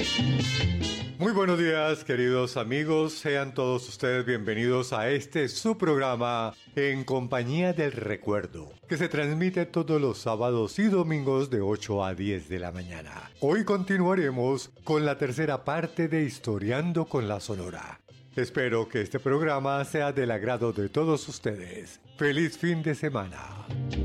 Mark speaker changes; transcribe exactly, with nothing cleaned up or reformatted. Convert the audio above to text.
Speaker 1: Muy buenos días, queridos amigos. Sean todos ustedes bienvenidos a este su programa En Compañía del Recuerdo, que se transmite todos los sábados y domingos de ocho a diez de la mañana. Hoy continuaremos con la tercera parte de Historiando con la Sonora. Espero que este programa sea del agrado de todos ustedes. ¡Feliz fin de semana!